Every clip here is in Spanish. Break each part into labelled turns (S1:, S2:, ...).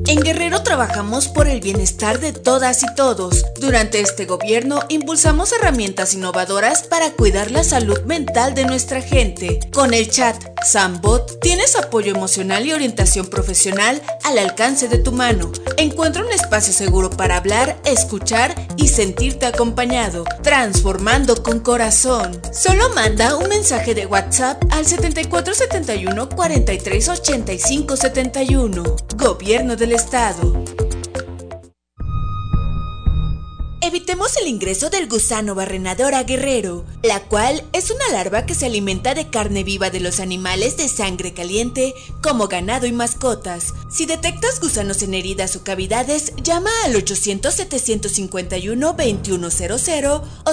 S1: En Guerrero trabajamos por el bienestar de todas y todos. Durante este gobierno impulsamos herramientas innovadoras para cuidar la salud mental de nuestra gente. Con el chat Sambot tienes apoyo emocional y orientación profesional al alcance de tu mano. Encuentra un espacio seguro para hablar, escuchar y sentirte acompañado, transformando con corazón. Solo manda un mensaje de WhatsApp al 7471 43 85 71. Gobierno del Estado. Evitemos el ingreso del gusano barrenador a Guerrero, la cual es una larva que se alimenta de carne viva de los animales de sangre caliente, como ganado y mascotas. Si detectas gusanos en heridas o cavidades, llama al 800-751-2100 o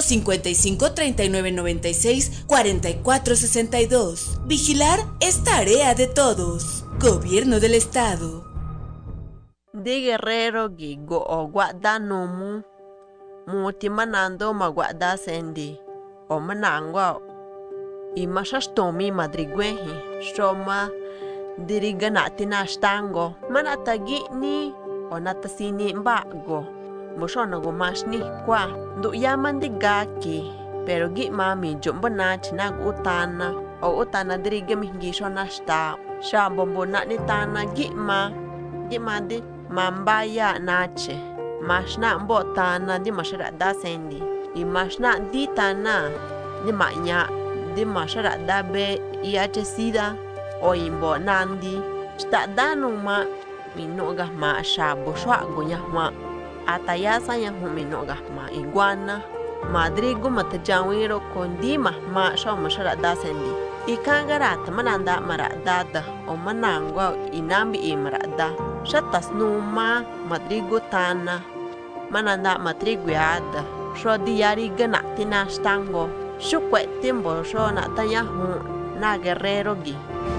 S1: 55-3996-4462. Vigilar es tarea de todos. Gobierno del Estado.
S2: De Guerrero gigo o guadanomu. Muti manando maguada sendi o manangwa i mashastomi madrigwehi shoma diriganati nashtango manatagi ni o natasini mbago mushona go mashni kwa ndu yamandigaki pero gi mami jombana chinag utana o utana dirigami gisho nashta shambombo ni tana gi di mambaya nache Mashna mbotana di masharada sendi. I mashna di tana di manya di masharada be iachesida o imbo nandi. Stadanu ma minogah ma shabo shwa gunya ma atayasa yang minogah ma iguana. Madrigo matajawiro kondi ma shwa masharada sendi. Ikangarata mananda maradada o manangwa inambi imarada. Shatas numa madrigo tana mananda matriguada sho diari ganati na stango shukwe timbo sho na tayahu na Guerrero gi